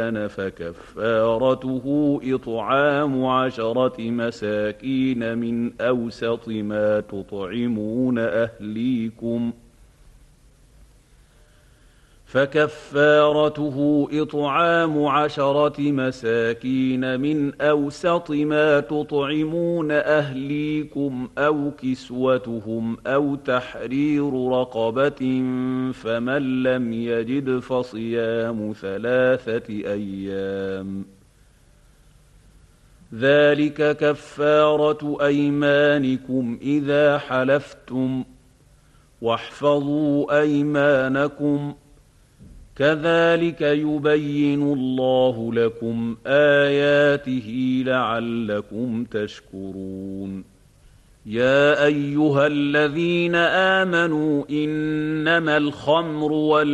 فكفارته إطعام 10 مساكين من أوسط ما تطعمون أهليكم أو كسوتهم أو تحرير رقبة فمن لم يجد فصيام 3 أيام ذلك كفارة أيمانكم إذا حلفتم واحفظوا أيمانكم كذلك يبين الله لكم آياته لعلكم تشكرون يا أيها الذين آمنوا إنما الخمر